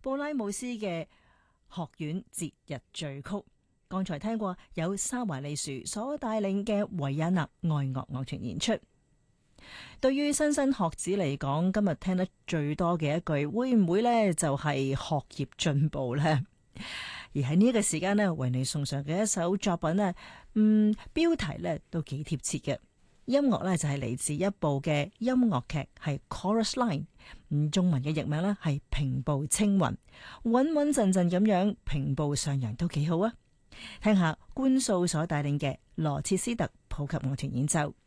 布拉姆斯嘅學院節日序曲。剛才聽過有沙華利殊所帶領嘅維也納愛樂樂團演出。對於莘莘學子嚟講，今日聽得最多嘅一句會唔會呢？就係學業進步呢？而喺呢個時間呢，為你送上嘅一首作品呢，標題呢都幾貼切嘅。音樂呢就係嚟自一部嘅音樂劇，係 Chorus Line， 中文嘅譯名呢係平步青雲，穩穩陣陣咁樣平步上揚都幾好啊！聽下官素所帶領嘅羅切斯特普及樂團演奏。